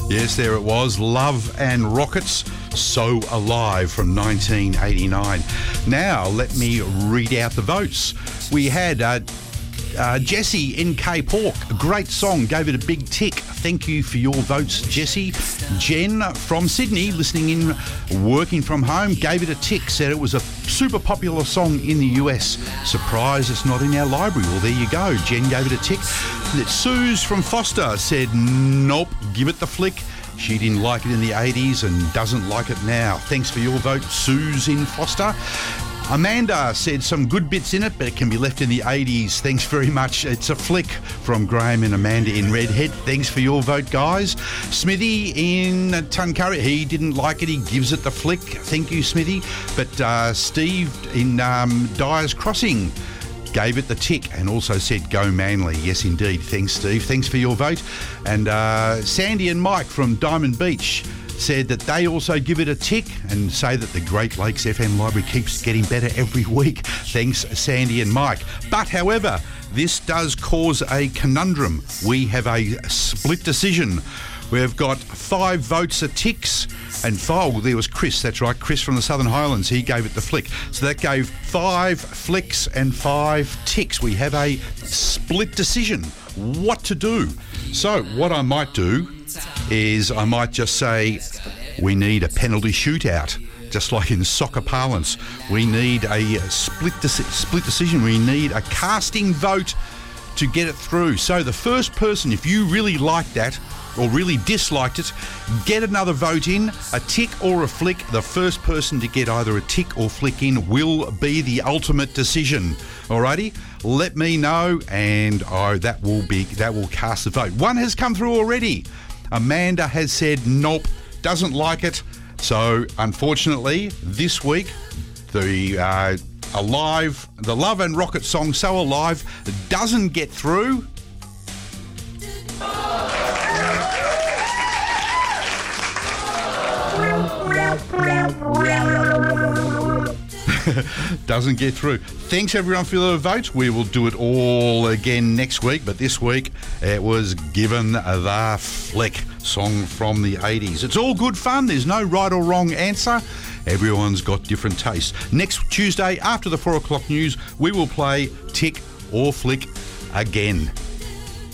Yes, there it was. Love and Rockets, So Alive from 1989. Now, let me read out the votes. We had Jesse in Cape Hawk, a great song, gave it a big tick. Thank you for your votes, Jesse. Jen from Sydney, listening in, working from home, gave it a tick, said it was a super popular song in the US. Surprised it's not in our library. Well, there you go. Jen gave it a tick. Suze from Foster said, nope, give it the flick. She didn't like it in the 80s and doesn't like it now. Thanks for your vote, Suze in Foster. Amanda said some good bits in it, but it can be left in the 80s. Thanks very much. It's a flick from Graham and Amanda in Redhead. Thanks for your vote, guys. Smithy in Tuncurry, he didn't like it. He gives it the flick. Thank you, Smithy. But Steve in Dyer's Crossing gave it the tick and also said go Manly. Yes, indeed. Thanks, Steve. Thanks for your vote. And Sandy and Mike from Diamond Beach said that they also give it a tick and say that the Great Lakes FM library keeps getting better every week. Thanks, Sandy and Mike. But, however, this does cause a conundrum. We have a split decision. We've got 5 votes at ticks and 5. Well, there was Chris, that's right, Chris from the Southern Highlands. He gave it the flick. So that gave 5 flicks and 5 ticks. We have a split decision. What to do? So what I might do is I might just say we need a penalty shootout, just like in soccer parlance. We need a split decision. We need a casting vote to get it through. So the first person, if you really liked that or really disliked it, get another vote in, a tick or a flick. The first person to get either a tick or flick in will be the ultimate decision. Alrighty, let me know, and that will cast the vote. One has come through already. Amanda has said nope, doesn't like it. So unfortunately, this week the Love and Rocket song So Alive doesn't get through. Doesn't get through. Thanks everyone for your votes. We will do it all again next week, but this week it was Given the Flick, song from the 80s. It's all good fun. There's no right or wrong answer. Everyone's got different tastes. Next Tuesday after the 4 o'clock news, we will play Tick or Flick again.